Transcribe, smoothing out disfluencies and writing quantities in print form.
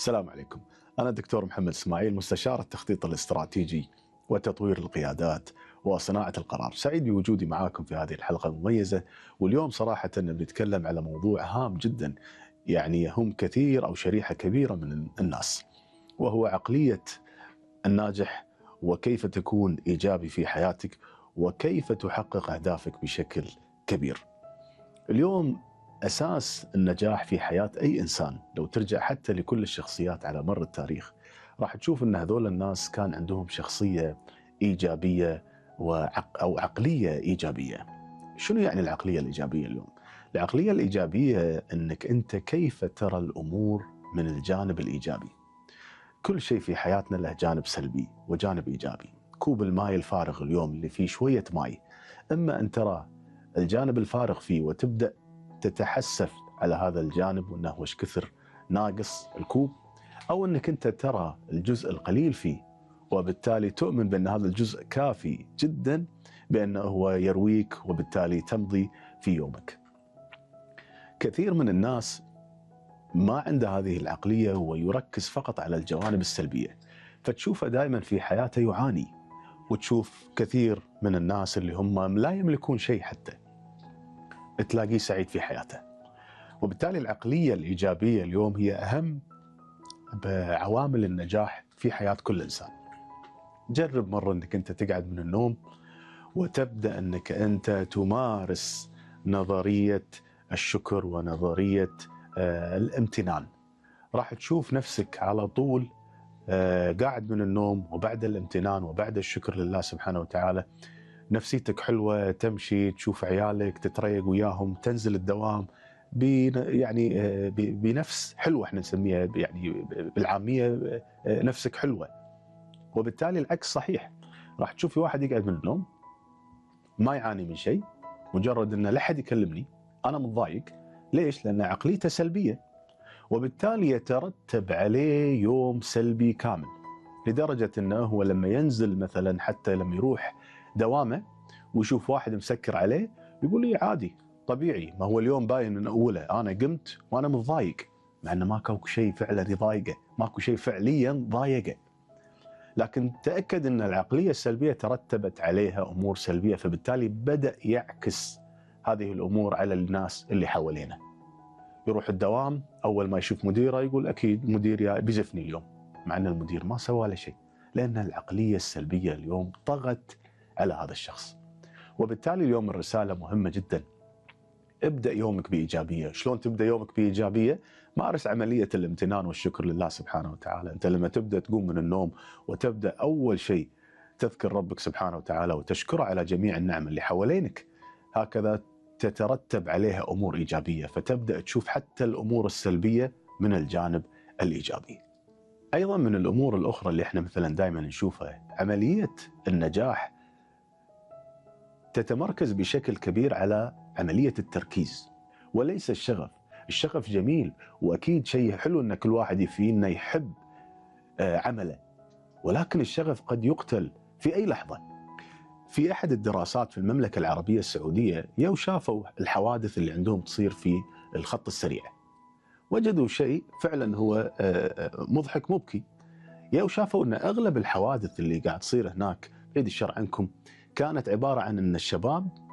السلام عليكم. أنا الدكتور محمد إسماعيل، مستشار التخطيط الاستراتيجي وتطوير القيادات وصناعة القرار. سعيد بوجودي معاكم في هذه الحلقة المميزة، واليوم صراحة بنتكلم على موضوع هام جدا يعني يهم كثير أو شريحة كبيرة من الناس، وهو عقلية الناجح، وكيف تكون إيجابي في حياتك، وكيف تحقق أهدافك بشكل كبير. اليوم أساس النجاح في حياة أي إنسان، لو ترجع حتى لكل الشخصيات على مر التاريخ، راح تشوف أن هذول الناس كان عندهم شخصية إيجابية أو عقلية إيجابية. شنو يعني العقلية الإيجابية اليوم؟ العقلية الإيجابية أنك أنت كيف ترى الأمور من الجانب الإيجابي. كل شيء في حياتنا له جانب سلبي وجانب إيجابي. كوب الماء الفارغ اليوم اللي فيه شوية ماء، إما أن ترى الجانب الفارغ فيه وتبدأ تتحسف على هذا الجانب وأنه وش كثر ناقص الكوب، أو أنك أنت ترى الجزء القليل فيه وبالتالي تؤمن بأن هذا الجزء كافي جدا بأنه هو يرويك وبالتالي تمضي في يومك. كثير من الناس ما عنده هذه العقلية ويركز فقط على الجوانب السلبية، فتشوفه دائما في حياته يعاني، وتشوف كثير من الناس اللي هم لا يملكون شيء حتى تلاقيه سعيد في حياته. وبالتالي العقلية الإيجابية اليوم هي أهم بعوامل النجاح في حياة كل إنسان. جرب مرة أنك أنت تقعد من النوم وتبدأ أنك أنت تمارس نظرية الشكر ونظرية الامتنان. راح تشوف نفسك على طول قاعد من النوم وبعد الامتنان وبعد الشكر لله سبحانه وتعالى نفسيتك حلوة، تمشي تشوف عيالك تتريق وياهم، تنزل الدوام بنفس حلوة، احنا نسميها يعني بالعامية نفسك حلوة. وبالتالي العكس صحيح، راح تشوفي واحد يقعد من النوم ما يعاني من شيء، مجرد انه لا حد يكلمني انا متضايق. ليش؟ لان عقليته سلبية، وبالتالي يترتب عليه يوم سلبي كامل، لدرجة انه هو لما ينزل مثلا حتى لما يروح دوامه ويشوف واحد مسكر عليه يقول لي عادي طبيعي، ما هو اليوم باين من اوله انا قمت وانا متضايق، مع انه ماكو شيء فعلا يضايقه، ماكو شيء فعليا ضايقه. لكن تاكد ان العقليه السلبيه ترتبت عليها امور سلبيه، فبالتالي بدا يعكس هذه الامور على الناس اللي حوالينا. يروح الدوام اول ما يشوف مديره يقول اكيد مديري بيزفني اليوم، مع ان المدير ما سوى له شيء، لان العقليه السلبيه اليوم طغت على هذا الشخص. وبالتالي اليوم الرسالة مهمة جدا. ابدأ يومك بإيجابية. شلون تبدأ يومك بإيجابية؟ مارس عملية الامتنان والشكر لله سبحانه وتعالى. أنت لما تبدأ تقوم من النوم وتبدأ أول شيء تذكر ربك سبحانه وتعالى وتشكره على جميع النعم اللي حوالينك، هكذا تترتب عليها أمور إيجابية، فتبدأ تشوف حتى الأمور السلبية من الجانب الإيجابي. أيضا من الأمور الأخرى اللي احنا مثلا دائما نشوفها، عملية النجاح تتمركز بشكل كبير على عملية التركيز وليس الشغف. الشغف جميل وأكيد شيء حلو أن كل واحد فينا يحب عمله، ولكن الشغف قد يقتل في أي لحظة. في أحد الدراسات في المملكة العربية السعودية شافوا الحوادث اللي عندهم تصير في الخط السريع، وجدوا شيء فعلا هو مضحك مبكي. شافوا أن أغلب الحوادث اللي قاعد تصير هناك، بعيد الشر عنكم، كانت عبارة عن أن الشباب